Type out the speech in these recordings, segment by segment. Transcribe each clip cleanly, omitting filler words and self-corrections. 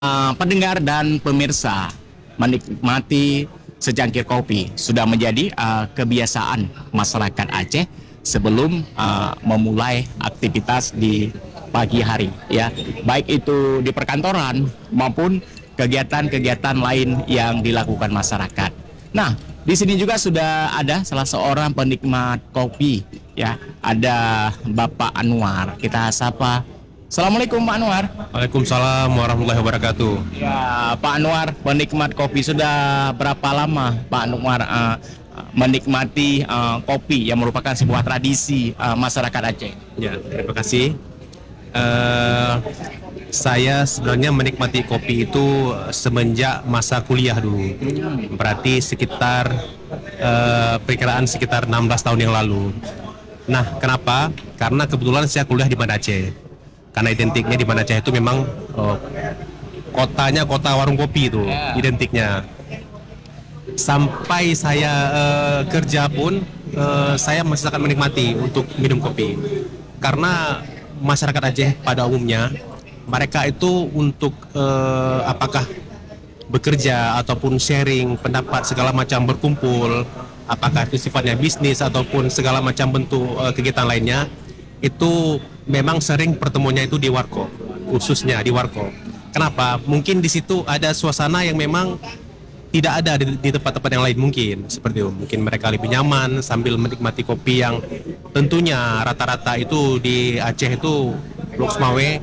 Pendengar dan pemirsa, menikmati secangkir kopi sudah menjadi kebiasaan masyarakat Aceh sebelum memulai aktivitas di pagi hari, ya, baik itu di perkantoran maupun kegiatan-kegiatan lain yang dilakukan masyarakat. Nah, di sini juga sudah ada salah seorang penikmat kopi, ya, ada Bapak Anwar. Kita sapa. Assalamualaikum Pak Anwar. Waalaikumsalam warahmatullahi wabarakatuh. Ya, Pak Anwar, penikmat kopi sudah berapa lama Pak Anwar menikmati kopi yang merupakan sebuah tradisi masyarakat Aceh? Ya, terima kasih. Saya sebenarnya menikmati kopi itu semenjak masa kuliah dulu. Berarti sekitar perkiraan sekitar 16 tahun yang lalu. Nah, kenapa? Karena kebetulan saya kuliah di Banda Aceh. Karena identiknya di Banda Aceh itu memang kotanya kota warung kopi itu, identiknya. Sampai saya kerja pun saya masih sangat menikmati untuk minum kopi. Karena masyarakat Aceh pada umumnya mereka itu untuk apakah bekerja ataupun sharing pendapat segala macam, berkumpul, apakah itu sifatnya bisnis ataupun segala macam bentuk kegiatan lainnya, itu memang sering pertemuannya itu di warkop, khususnya di warkop. Kenapa? Mungkin di situ ada suasana yang memang tidak ada di tempat-tempat yang lain, mungkin seperti itu. Mungkin mereka lebih nyaman sambil menikmati kopi yang tentunya rata-rata itu di Aceh itu Blok Semawe,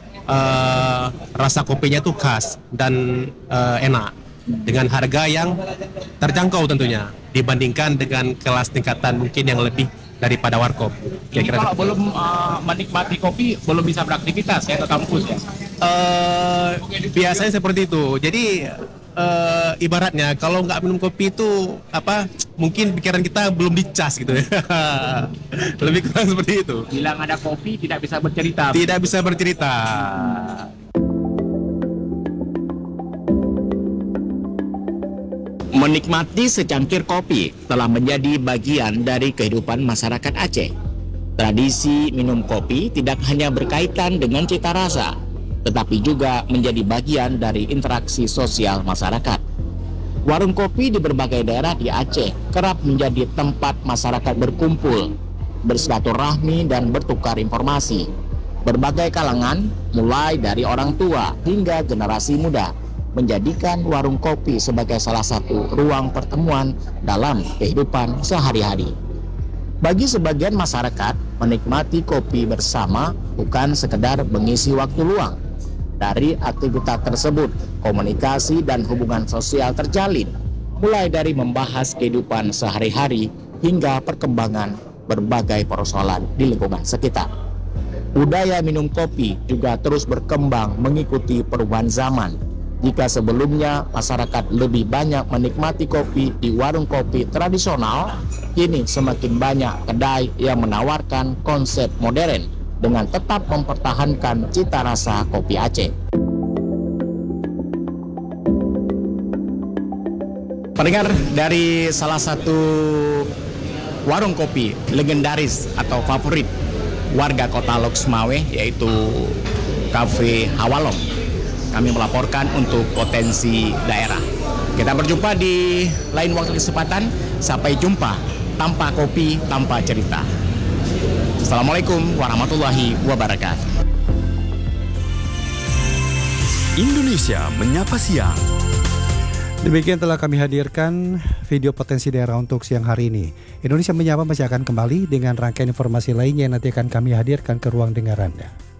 rasa kopinya itu khas dan enak dengan harga yang terjangkau tentunya dibandingkan dengan kelas tingkatan mungkin yang lebih daripada warkop. Jadi kalau belum menikmati kopi, belum bisa beraktivitas ya ke kampus ya? Biasanya seperti itu. Jadi ibaratnya kalau nggak minum kopi itu mungkin pikiran kita belum dicas gitu ya. Lebih kurang seperti itu. Bilang ada kopi tidak bisa bercerita. Tidak bisa bercerita. Menikmati secangkir kopi telah menjadi bagian dari kehidupan masyarakat Aceh. Tradisi minum kopi tidak hanya berkaitan dengan cita rasa, tetapi juga menjadi bagian dari interaksi sosial masyarakat. Warung kopi di berbagai daerah di Aceh kerap menjadi tempat masyarakat berkumpul, bersilaturahmi dan bertukar informasi. Berbagai kalangan, mulai dari orang tua hingga generasi muda, menjadikan warung kopi sebagai salah satu ruang pertemuan dalam kehidupan sehari-hari. Bagi sebagian masyarakat, menikmati kopi bersama bukan sekedar mengisi waktu luang. Dari aktivitas tersebut, komunikasi dan hubungan sosial terjalin, mulai dari membahas kehidupan sehari-hari hingga perkembangan berbagai persoalan di lingkungan sekitar. Budaya minum kopi juga terus berkembang mengikuti perubahan zaman. Jika sebelumnya masyarakat lebih banyak menikmati kopi di warung kopi tradisional, kini semakin banyak kedai yang menawarkan konsep modern dengan tetap mempertahankan cita rasa kopi Aceh. Pendengar, dari salah satu warung kopi legendaris atau favorit warga kota Lok Semawe, yaitu Cafe Hawalong, kami melaporkan untuk Potensi Daerah. Kita berjumpa di lain waktu kesempatan. Sampai jumpa, tanpa kopi, tanpa cerita. Assalamualaikum warahmatullahi wabarakatuh. Indonesia Menyapa Siang. Demikian telah kami hadirkan video Potensi Daerah untuk siang hari ini. Indonesia Menyapa masih akan kembali dengan rangkaian informasi lainnya yang nanti akan kami hadirkan ke ruang dengar Anda.